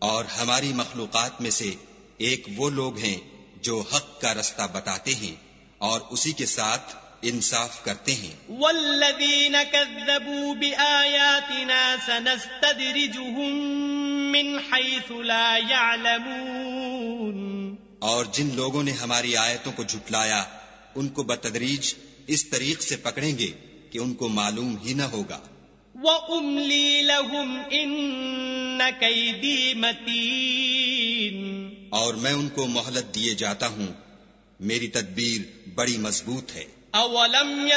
और हमारी मखलूकात में से एक वो लोग हैं जो हक का रास्ता बताते हैं और उसी के साथ इंसाफ करते हैं। वल्लज़ीन कज़्ज़बू बिआयातिना सनस्तदरिजुहुम मिन हैसु ला यअलमून। और जिन लोगों ने हमारी आयतों को झुटलाया उनको बतदरीज इस तरीक से पकड़ेंगे कि उनको मालूम ही न होगा। वउम्ली लहुम इन्न कैदी मतीन। और मैं उनको मोहलत दिए जाता हूँ, मेरी तदबीर बड़ी मजबूत है। अवलम